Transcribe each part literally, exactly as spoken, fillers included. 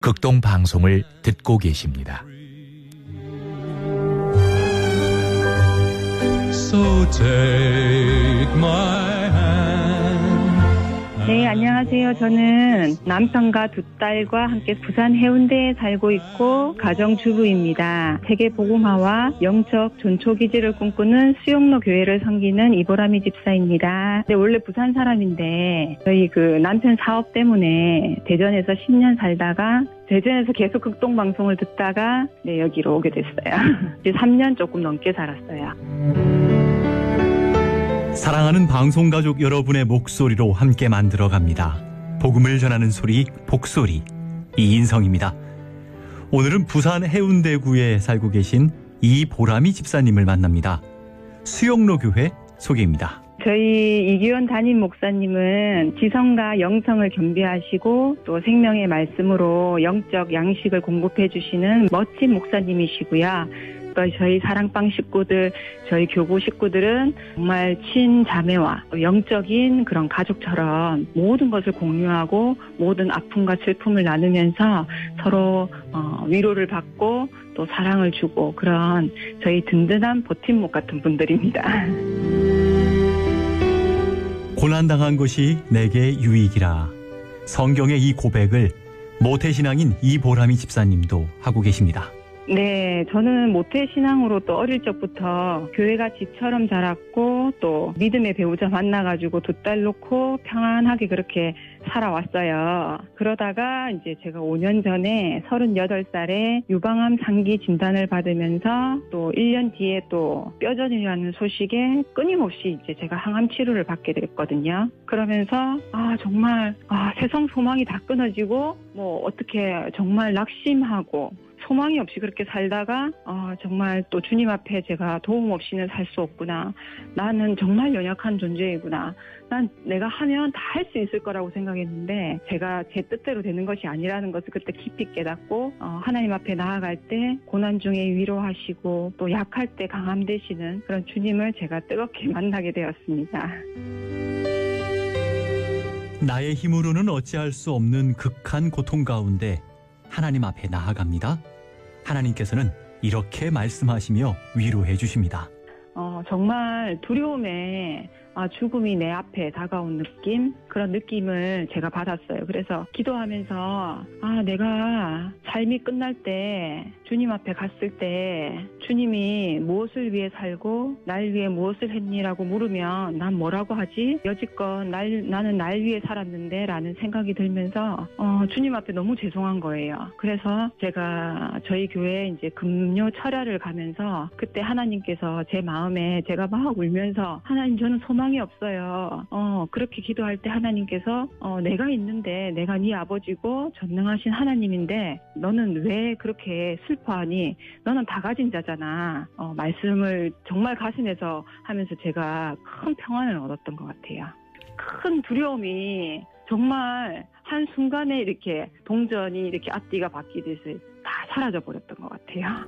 극동 방송을 듣고 계십니다. So take my hand. 네, 안녕하세요. 저는 남편과 두 딸과 함께 부산 해운대에 살고 있고 가정주부입니다. 세계복음화와 영적 전초기지를 꿈꾸는 수용로 교회를 섬기는 이보람이 집사입니다. 네, 원래 부산 사람인데 저희 그 남편 사업 때문에 대전에서 십 년 살다가 대전에서 계속 극동 방송을 듣다가 네, 여기로 오게 됐어요. 이제 삼 년 조금 넘게 살았어요. 사랑하는 방송가족 여러분의 목소리로 함께 만들어갑니다. 복음을 전하는 소리, 복소리, 이인성입니다. 오늘은 부산 해운대구에 살고 계신 이보람이 집사님을 만납니다. 수용로 교회 소개입니다. 저희 이규원 담임 목사님은 지성과 영성을 겸비하시고 또 생명의 말씀으로 영적 양식을 공급해 주시는 멋진 목사님이시고요. 또 저희 사랑방 식구들, 저희 교구 식구들은 정말 친자매와 영적인 그런 가족처럼 모든 것을 공유하고 모든 아픔과 슬픔을 나누면서 서로 어, 위로를 받고 또 사랑을 주고 그런 저희 든든한 버팀목 같은 분들입니다. 고난당한 것이 내게 유익이라. 성경의 이 고백을 모태신앙인 이보람이 집사님도 하고 계십니다. 네, 저는 모태신앙으로 또 어릴 적부터 교회가 집처럼 자랐고 또 믿음의 배우자 만나가지고 두 딸 놓고 평안하게 그렇게 살아왔어요. 그러다가 이제 제가 오 년 전에 서른여덟 살에 유방암 상기 진단을 받으면서 또 일 년 뒤에 또 뼈전이라는 소식에 끊임없이 이제 제가 항암 치료를 받게 됐거든요. 그러면서 아 정말 아 세상 소망이 다 끊어지고 뭐 어떻게 정말 낙심하고 소망이 없이 그렇게 살다가 어, 정말 또 주님 앞에 제가 도움 없이는 살 수 없구나. 나는 정말 연약한 존재이구나. 난 내가 하면 다 할 수 있을 거라고 생각했는데 제가 제 뜻대로 되는 것이 아니라는 것을 그때 깊이 깨닫고 어, 하나님 앞에 나아갈 때 고난 중에 위로하시고 또 약할 때 강함 되시는 그런 주님을 제가 뜨겁게 만나게 되었습니다. 나의 힘으로는 어찌할 수 없는 극한 고통 가운데 하나님 앞에 나아갑니다. 하나님께서는 이렇게 말씀하시며 위로해 주십니다. 어, 정말 두려움에 아, 죽음이 내 앞에 다가온 느낌? 그런 느낌을 제가 받았어요. 그래서 기도하면서 아, 내가 삶이 끝날 때 주님 앞에 갔을 때 주님이 무엇을 위해 살고 날 위해 무엇을 했니라고 물으면 난 뭐라고 하지? 여지껏 날, 나는 날 위해 살았는데 라는 생각이 들면서 어, 주님 앞에 너무 죄송한 거예요. 그래서 제가 저희 교회에 이제 금요 철야를 가면서 그때 하나님께서 제 마음에 제가 막 울면서 하나님 저는 소망이 없어요. 어, 그렇게 기도할 때 하나님께서 어, 내가 있는데 내가 네 아버지고 전능하신 하나님인데 너는 왜 그렇게 슬퍼하니? 너는 다 가진 자잖아. 어, 말씀을 정말 가슴에서 하면서 제가 큰 평안을 얻었던 것 같아요. 큰 두려움이 정말 한순간에 이렇게 동전이 이렇게 앞뒤가 바뀌듯이 다 사라져버렸던 것 같아요.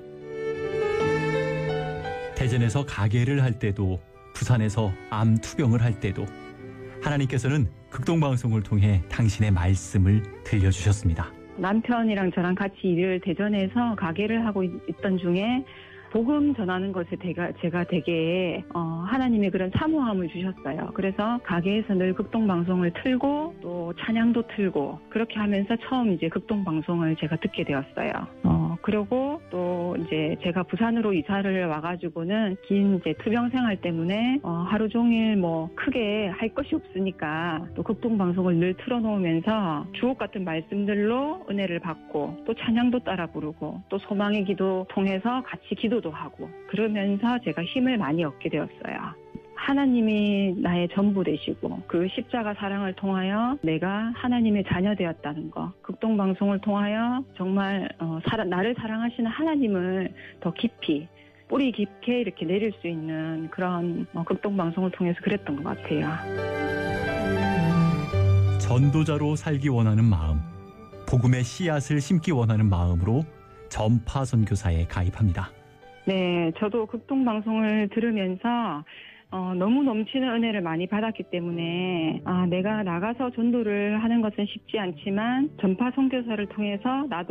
대전에서 가게를 할 때도 부산에서 암 투병을 할 때도 하나님께서는 극동방송을 통해 당신의 말씀을 들려주셨습니다. 남편이랑 저랑 같이 일을 대전에서 가게를 하고 있던 중에 복음 전하는 것에 제가 되게 어, 하나님의 그런 사모함을 주셨어요. 그래서 가게에서 늘 극동방송을 틀고 또 찬양도 틀고 그렇게 하면서 처음 이제 극동방송을 제가 듣게 되었어요. 어, 그리고 또 이제 제가 부산으로 이사를 와가지고는 긴 이제 투병 생활 때문에 어, 하루 종일 뭐 크게 할 것이 없으니까 또 극동방송을 늘 틀어놓으면서 주옥 같은 말씀들로 은혜를 받고 또 찬양도 따라 부르고 또 소망의 기도 통해서 같이 기도 하고 그러면서 제가 힘을 많이 얻게 되었어요. 하나님이 나의 전부 되시고 그 십자가 사랑을 통하여 내가 하나님의 자녀 되었다는 거 극동방송을 통하여 정말 어, 사랑, 나를 사랑하시는 하나님을 더 깊이 뿌리 깊게 이렇게 내릴 수 있는 그런 어, 극동방송을 통해서 그랬던 것 같아요. 전도자로 살기 원하는 마음, 복음의 씨앗을 심기 원하는 마음으로 전파 선교사에 가입합니다. 네, 저도 극동방송을 들으면서 어, 너무 넘치는 은혜를 많이 받았기 때문에 아, 내가 나가서 전도를 하는 것은 쉽지 않지만 전파 선교사를 통해서 나도